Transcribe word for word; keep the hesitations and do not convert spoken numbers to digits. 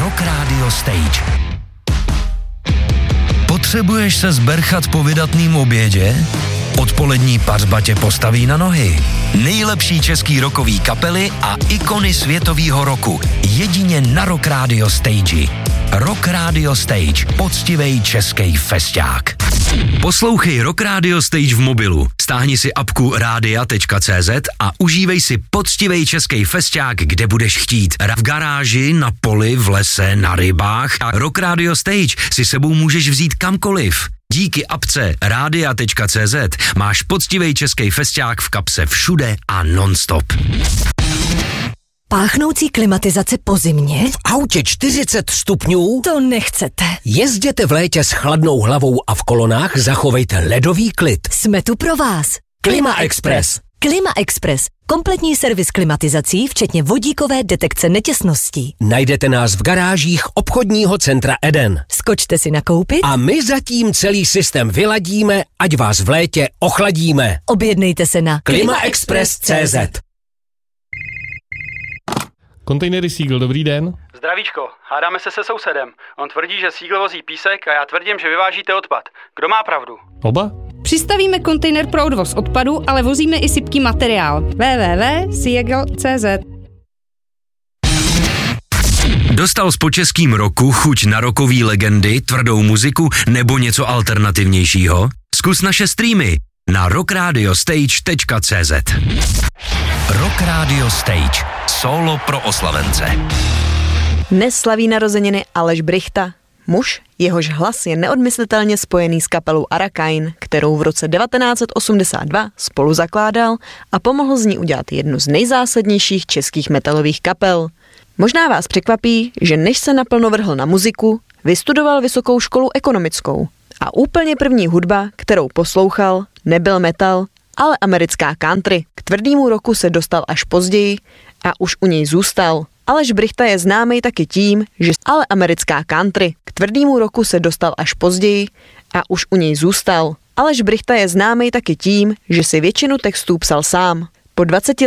Rock Radio Stage. Potřebuješ se zberchat po vydatným obědě? Odpolední pařba tě postaví na nohy. Nejlepší český rockový kapely a ikony světovýho roku. Jedině na Rock Radio Stage. Rock Radio Stage. Poctivej český fesťák. Poslouchej Rock Radio Stage v mobilu. Stáhni si apku rádia tečka cé zet a užívej si poctivej český fesťák, kde budeš chtít. V garáži, na poli, v lese, na rybách. A Rock Radio Stage si sebou můžeš vzít kamkoliv. Díky apce rádia tečka cé zet máš poctivej český fesťák v kapse všude a non-stop. Páchnoucí klimatizace po zimě? V autě čtyřicet stupňů? To nechcete. Jezděte v létě s chladnou hlavou a v kolonách zachovejte ledový klid. Jsme tu pro vás. Klima Express. Klima Express. Kompletní servis klimatizací, včetně vodíkové detekce netěsností. Najdete nás v garážích obchodního centra Eden. Skočte si nakoupit a my zatím celý systém vyladíme, ať vás v létě ochladíme. Objednejte se na klima express tečka cé zet. Kontejnery Seagull, dobrý den. Zdravíčko, hádáme se se sousedem. On tvrdí, že Seagull vozí písek a já tvrdím, že vyvážíte odpad. Kdo má pravdu? Oba? Přistavíme kontejner pro odvoz odpadu, ale vozíme i sypký materiál. w w w tečka seagull tečka cé zet. Dostal s počeským roku chuť na rokový legendy, tvrdou muziku nebo něco alternativnějšího? Zkus naše streamy na rock radio stage tečka cé zet. Rock Radio Stage. Solo pro oslavence. Dnes slaví narozeniny Aleš Brychta. Muž, jehož hlas je neodmyslitelně spojený s kapelou Arakain, kterou v roce devatenáct osmdesát dva spolu zakládal a pomohl z ní udělat jednu z nejzásadnějších českých metalových kapel. Možná vás překvapí, že než se naplno vrhl na muziku, vystudoval vysokou školu ekonomickou. A úplně první hudba, kterou poslouchal, nebyl metal, ale americká country. K tvrdýmu roku se dostal až později a už u něj zůstal. Aleš Brychta je známý taky tím, že ale americká country. K tvrdýmu roku se dostal až později a už u něj zůstal. Aleš Brychta je známý taky tím, že si většinu textů psal sám. Po dvaceti